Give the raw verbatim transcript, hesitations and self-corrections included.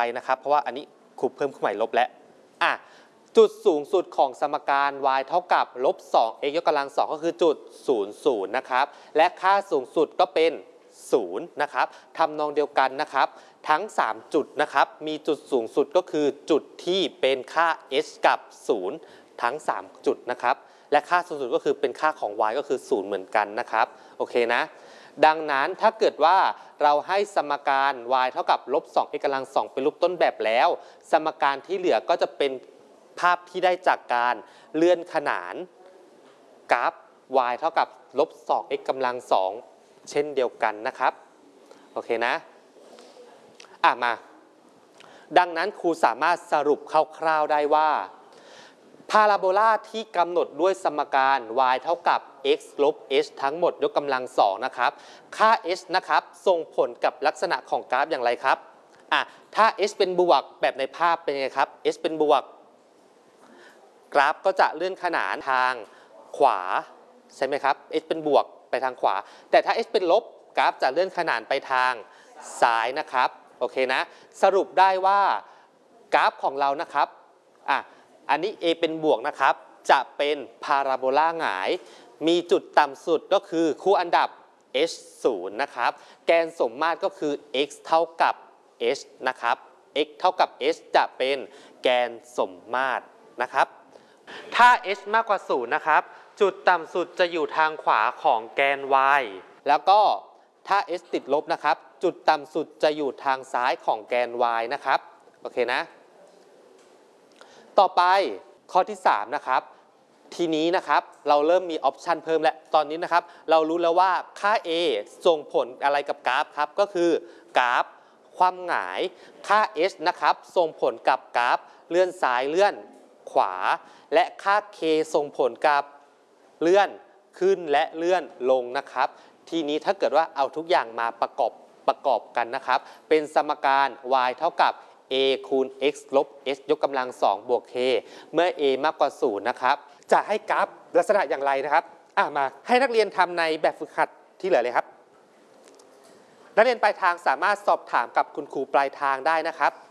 ไปนะครับเพราะว่าอันนี้ครูเพิ่มเครื่องหมายลบแล้วอ่ะจุดสูงสุดของสมการ y เท่ากับลบ สอง x ยกกำลังสองก็คือจุดศูนย์ ศูนย์นะครับและค่าสูงสุดก็เป็นศูนย์นะครับทำนองเดียวกันนะครับทั้งสามจุดนะครับมีจุดสูงสุดก็คือจุดที่เป็นค่า h กับศูนย์ทั้งสามจุดนะครับและค่าสูงสุดก็คือเป็นค่าของ y ก็คือศูนย์เหมือนกันนะครับโอเคนะดังนั้นถ้าเกิดว่าเราให้สมการ y เท่ากับลบ สอง x กำลังสองเป็นรูปต้นแบบแล้วสมการที่เหลือก็จะเป็นภาพที่ได้จากการเลื่อนขนานกราฟ y เท่ากับลบ สอง x กำลังสองเช่นเดียวกันนะครับโอเคนะอ่ะมาดังนั้นครูสามารถสรุปคร่าวๆได้ว่าพาราโบลาที่กำหนดด้วยสมการ y เท่ากับ x ลบ h ทั้งหมดยกกำลังสองนะครับค่า h นะครับส่งผลกับลักษณะของกราฟอย่างไรครับอ่ะถ้า h เป็นบวกแบบในภาพเป็นไงครับ h เป็นบวกกราฟก็จะเลื่อนขนานทางขวาใช่ไหมครับ h เป็นบวกไปทางขวาแต่ถ้า h เป็นลบกราฟจะเลื่อนขนานไปทางซ้ายนะครับโอเคนะสรุปได้ว่ากราฟของเรานะครับอ่ะอันนี้ a เป็นบวกนะครับจะเป็นพาราโบลาหงายมีจุดต่ำสุดก็คือคู่อันดับ h ศูนย์นะครับแกนสมมาตรก็คือ x เท่ากับ h นะครับ x เท่ากับ h จะเป็นแกนสมมาตรนะครับถ้า h มากกว่าศูนย์นะครับจุดต่ำสุดจะอยู่ทางขวาของแกน y แล้วก็ถ้า h ติดลบนะครับจุดต่ำสุดจะอยู่ทางซ้ายของแกน y นะครับโอเคนะต่อไปข้อที่สามนะครับทีนี้นะครับเราเริ่มมีออปชันเพิ่มแล้วตอนนี้นะครับเรารู้แล้วว่าค่า a ส่งผลอะไรกับกราฟครับก็คือกราฟความหงายค่า h นะครับส่งผลกับกราฟเลื่อนซ้ายเลื่อนขวาและค่า k ส่งผลกับเลื่อนขึ้นและเลื่อนลงนะครับทีนี้ถ้าเกิดว่าเอาทุกอย่างมาประกอบประกอบกันนะครับเป็นสมการ y เท่ากับ a คูณ x ลบ h ยกกำลังสองบวก k เมื่อ a มากกว่าศูนย์นะครับจะให้กราฟลักษณะอย่างไรนะครับอ่ะมาให้นักเรียนทำในแบบฝึกหัดที่เหลือเลยครับนักเรียนปลายทางสามารถสอบถามกับคุณครูปลายทางได้นะครับ